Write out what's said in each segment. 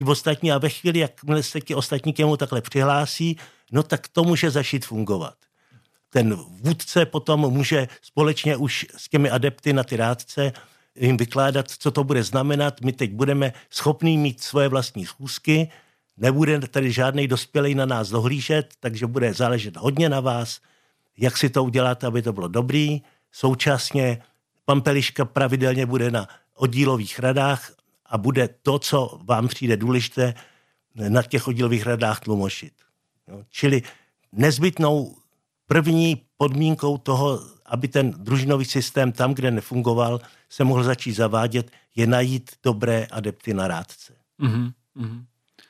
ostatní a ve chvíli, jakmile se ti ostatní k němu takhle přihlásí, no tak to může začít fungovat. Ten vůdce potom může společně už s těmi adepty na ty rádce jim vykládat, co to bude znamenat. My teď budeme schopní mít svoje vlastní schůzky, nebude tady žádný dospělej na nás dohlížet, takže bude záležet hodně na vás, jak si to uděláte, aby to bylo dobrý. Současně pan Peliška pravidelně bude na oddílových radách a bude to, co vám přijde důležité, na těch oddílových radách tlumočit. Čili nezbytnou první podmínkou toho, aby ten družinový systém tam, kde nefungoval, se mohl začít zavádět, je najít dobré adepty na rádce. Mm-hmm.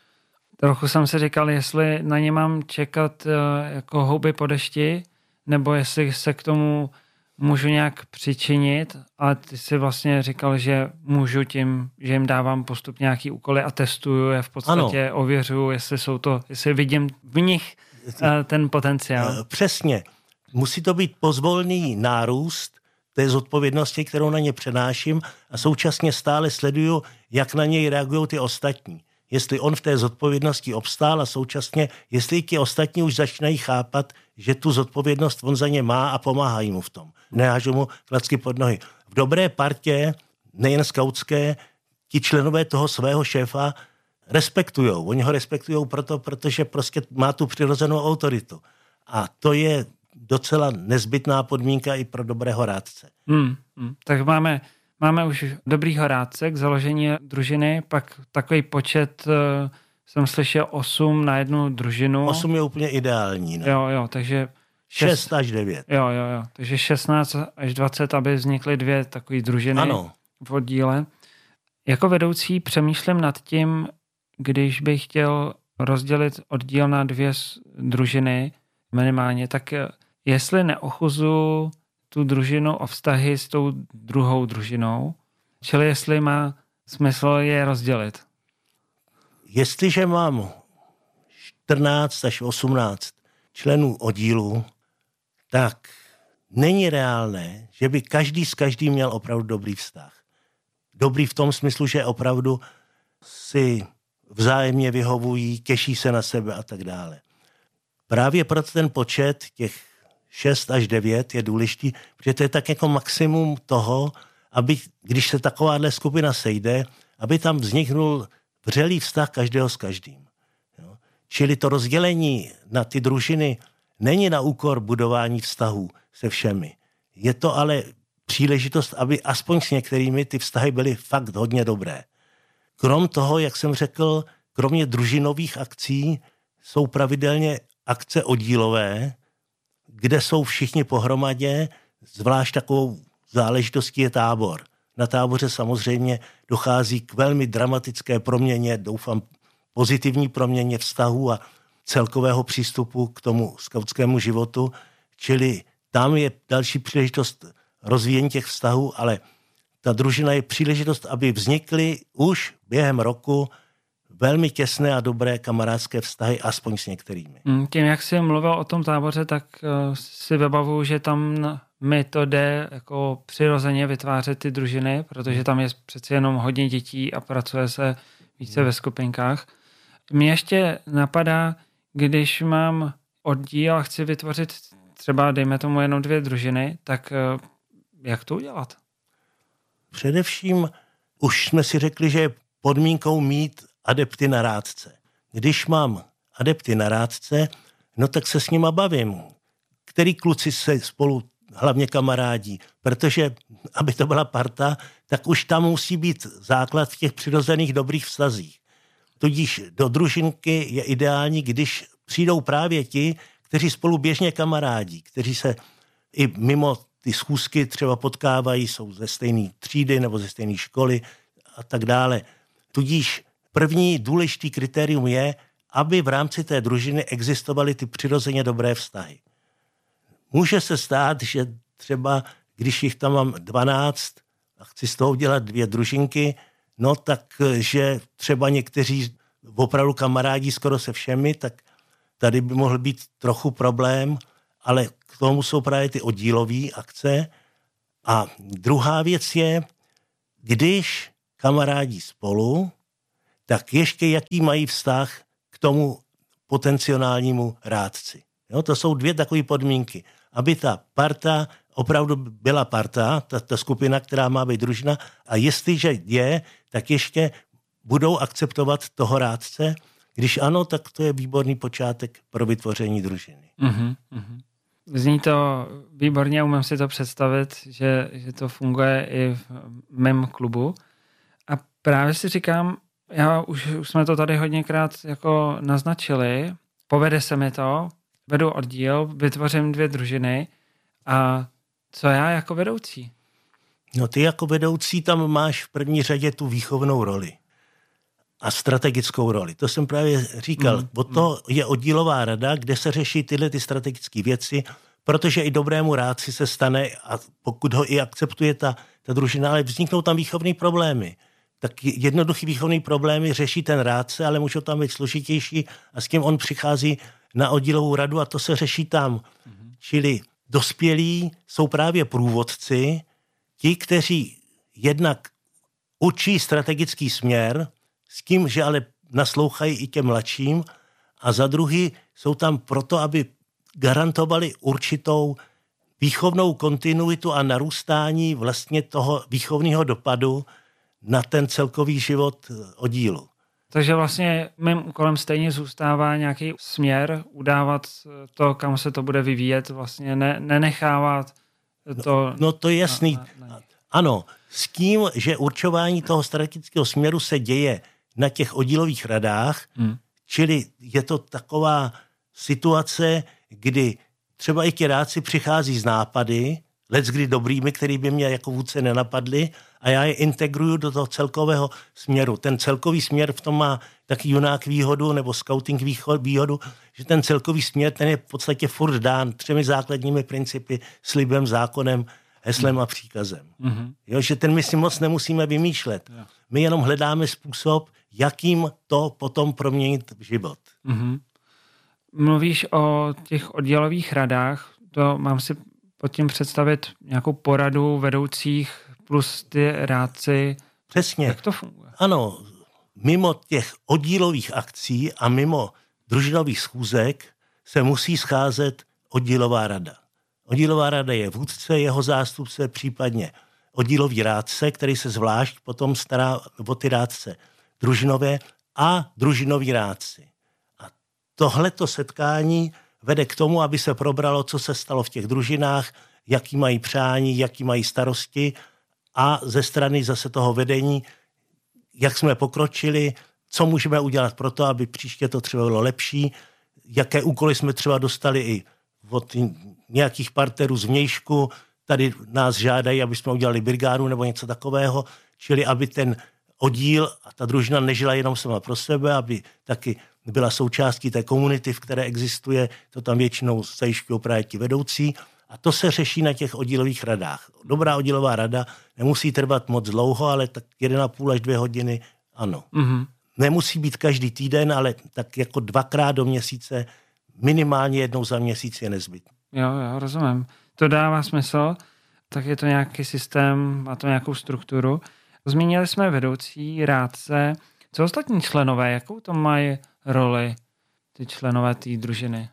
Trochu jsem si říkal, jestli na ně mám čekat jako houby po dešti, nebo jestli se k tomu můžu nějak přičinit, ale ty si vlastně říkal, že můžu tím, že jim dávám postupně nějaký úkoly a testuju je v podstatě, ano. Ověřuju, jestli vidím v nich ten potenciál. Přesně. Musí to být pozvolný nárůst té zodpovědnosti, kterou na ně přenáším a současně stále sleduju, jak na něj reagují ty ostatní. Jestli on v té zodpovědnosti obstál a současně, jestli ti ostatní už začínají chápat, že tu zodpovědnost on za ně má a pomáhají mu v tom. Nehážu mu klacky pod nohy. V dobré partě, nejen skautské, ti členové toho svého šéfa respektujou. Oni ho respektujou protože prostě má tu přirozenou autoritu. A to je docela nezbytná podmínka i pro dobrého rádce. Tak máme už dobrýho rádce k založení družiny, pak takový počet, jsem slyšel 8 na jednu družinu. 8 je úplně ideální. Ne? Jo, takže 6 až 9. Jo, takže 16 až 20, aby vznikly 2 takové družiny v oddíle. Jako vedoucí přemýšlím nad tím, když bych chtěl rozdělit oddíl na 2 družiny minimálně, tak jestli neochuzu tu družinu o vztahy s tou druhou družinou, čili jestli má smysl je rozdělit. Jestliže mám 14 až 18 členů oddílu, tak není reálné, že by každý s každým měl opravdu dobrý vztah. Dobrý v tom smyslu, že opravdu si vzájemně vyhovují, těší se na sebe a tak dále. Právě proto ten počet těch 6 až 9 je důležitý, protože to je tak jako maximum toho, aby, když se takováhle skupina sejde, aby tam vzniknul vřelý vztah každého s každým. Jo? Čili to rozdělení na ty družiny není na úkor budování vztahů se všemi. Je to ale příležitost, aby aspoň s některými ty vztahy byly fakt hodně dobré. Krom toho, jak jsem řekl, kromě družinových akcí jsou pravidelně akce oddílové, kde jsou všichni pohromadě, zvlášť takovou záležitostí je tábor. Na táboře samozřejmě dochází k velmi dramatické proměně, doufám pozitivní proměně vztahů a celkového přístupu k tomu skautskému životu, čili tam je další příležitost rozvíjení těch vztahů, ale ta družina je příležitost, aby vznikly už během roku velmi těsné a dobré kamarádské vztahy, aspoň s některými. Tím, jak jsi mluvil o tom táboře, tak si vybavuju, že tam mi to jde jako přirozeně vytvářet ty družiny, protože tam je přeci jenom hodně dětí a pracuje se více ve skupinkách. Mě ještě napadá, když mám oddíl a chci vytvořit třeba, dejme tomu, jenom 2 družiny, tak jak to udělat? Především už jsme si řekli, že je podmínkou mít adepty na rádce. Když mám adepty na rádce, no tak se s nima bavím. Který kluci se spolu hlavně kamarádí, protože aby to byla parta, tak už tam musí být základ v těch přirozených dobrých vztazích. Tudíž do družinky je ideální, když přijdou právě ti, kteří spolu běžně kamarádí, kteří se i mimo ty schůzky třeba potkávají, jsou ze stejné třídy nebo ze stejné školy a tak dále. Tudíž první důležitý kritérium je, aby v rámci té družiny existovaly ty přirozeně dobré vztahy. Může se stát, že třeba, když jich tam mám 12 a chci z toho udělat 2 družinky, no tak, že třeba někteří opravdu kamarádí skoro se všemi, tak tady by mohl být trochu problém, ale k tomu jsou právě ty oddílové akce. A druhá věc je, když kamarádí spolu, tak ještě jaký mají vztah k tomu potenciálnímu rádci. Jo, to jsou dvě takové podmínky. Aby ta parta opravdu byla parta, ta skupina, která má být družina, a jestliže je, tak ještě budou akceptovat toho rádce. Když ano, tak to je výborný počátek pro vytvoření družiny. Mm-hmm. Zní to výborně, umím si to představit, že to funguje i v mém klubu. A právě si říkám, už jsme to tady hodněkrát jako naznačili, povede se mi to, vedu oddíl, vytvořím 2 družiny a co já jako vedoucí? No ty jako vedoucí tam máš v první řadě tu výchovnou roli a strategickou roli. To jsem právě říkal. Od toho je oddílová rada, kde se řeší tyhle ty strategické věci, protože i dobrému rádci se stane, a pokud ho i akceptuje ta družina, ale vzniknou tam výchovné problémy. Tak jednoduchý výchovný problémy řeší ten rádce, ale můžou tam být složitější a s tím on přichází na oddílovou radu a to se řeší tam. Čili dospělí jsou právě průvodci, ti, kteří jednak učí strategický směr, s tím, že ale naslouchají i těm mladším, a za druhý jsou tam proto, aby garantovali určitou výchovnou kontinuitu a narůstání vlastně toho výchovného dopadu na ten celkový život oddílu. Takže vlastně mým úkolem stejně zůstává nějaký směr, udávat to, kam se to bude vyvíjet, vlastně nenechávat to... No to je jasný. Ano, s tím, že určování toho strategického směru se děje na těch oddílových radách, čili je to taková situace, kdy třeba i ti rádci přichází z nápady, leckdy dobrými, který by mě jako vůdce nenapadly, a já je integruju do toho celkového směru. Ten celkový směr v tom má taky junák výhodu, nebo scouting výhodu, že ten celkový směr, ten je v podstatě furt dán 3 základními principy, slibem, zákonem, heslem a příkazem. Jo, že ten my si moc nemusíme vymýšlet. My jenom hledáme způsob, jakým to potom proměnit v život. Mluvíš o těch oddělových radách, to mám si pod tím představit nějakou poradu vedoucích plus ty rádci. Přesně. Jak to funguje? Ano, mimo těch oddílových akcí a mimo družinových schůzek se musí scházet oddílová rada. Oddílová rada je vůdce, jeho zástupce, případně oddílový rádce, který se zvlášť potom stará o ty rádce družinové a družinoví rádci. A tohleto setkání vede k tomu, aby se probralo, co se stalo v těch družinách, jaký mají přání, jaký mají starosti, a ze strany zase toho vedení, jak jsme pokročili, co můžeme udělat pro to, aby příště to třeba bylo lepší, jaké úkoly jsme třeba dostali i od nějakých partnerů z vnějšku, tady nás žádají, aby jsme udělali brigádu nebo něco takového, čili aby ten oddíl a ta družina nežila jenom sama pro sebe, aby taky byla součástí té komunity, v které existuje, to tam většinou zajišťují právě ti vedoucí, a to se řeší na těch oddílových radách. Dobrá oddílová rada nemusí trvat moc dlouho, ale tak 1,5 až 2 hodiny, ano. Nemusí být každý týden, ale tak jako 2krát do měsíce, minimálně jednou za měsíc je nezbytné. Jo, rozumím. To dává smysl, tak je to nějaký systém, má to nějakou strukturu. Zmínili jsme vedoucí, rádce. Co ostatní členové, jakou to mají roli, ty členové té družiny?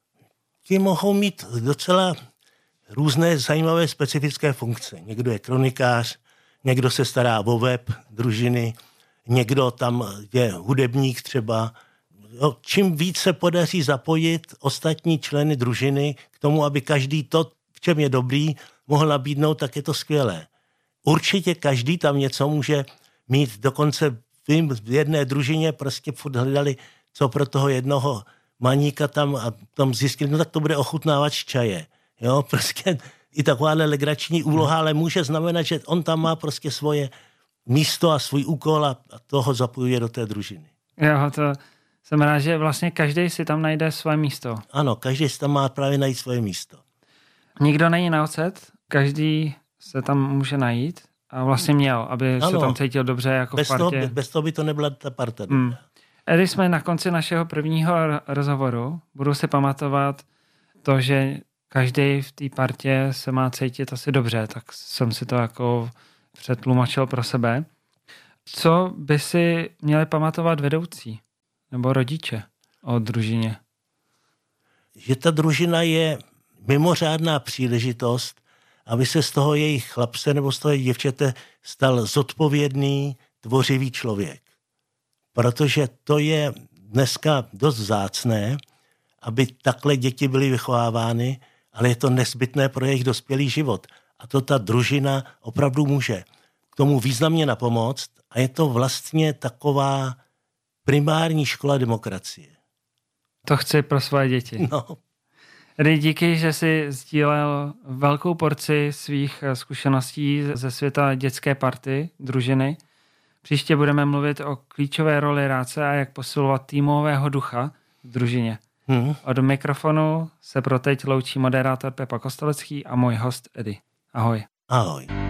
Ti mohou mít docela různé zajímavé specifické funkce. Někdo je kronikář, někdo se stará o web družiny, někdo tam je hudebník třeba. Jo, čím víc se podaří zapojit ostatní členy družiny k tomu, aby každý to, v čem je dobrý, mohl nabídnout, tak je to skvělé. Určitě každý tam něco může mít, dokonce v jedné družině prostě furt hledali, co pro toho jednoho maníka tam, a tam zjistili, no tak to bude ochutnávač čaje. Jo, prostě i takováhle legrační úloha, ale může znamenat, že on tam má prostě svoje místo a svůj úkol a toho zapojuje do té družiny. Jo, to jsem rád, že vlastně každý si tam najde své místo. Ano, každý si tam má právě najít svoje místo. Nikdo není na ocet, každý se tam může najít a vlastně měl, aby se tam cítil dobře jako v partě. Bez toho by to nebyla ta parta. Když jsme na konci našeho prvního rozhovoru, budu si pamatovat to, že každý v té partě se má cítit asi dobře, tak jsem si to jako přetlumočil pro sebe. Co by si měli pamatovat vedoucí nebo rodiče o družině? Že ta družina je mimořádná příležitost, aby se z toho jejich chlapce nebo z toho jejich děvčete stal zodpovědný, tvořivý člověk. Protože to je dneska dost vzácné, aby takhle děti byly vychovávány, ale je to nezbytné pro jejich dospělý život. A to ta družina opravdu může k tomu významně napomoct a je to vlastně taková primární škola demokracie. To chci pro své děti. No. Edy, díky, že jsi sdílel velkou porci svých zkušeností ze světa dětské party, družiny. Příště budeme mluvit o klíčové roli rádce a jak posilovat týmového ducha v družině. Od mikrofonu se pro teď loučí moderátor Pepa Kostelecký a můj host Edy. Ahoj. Ahoj.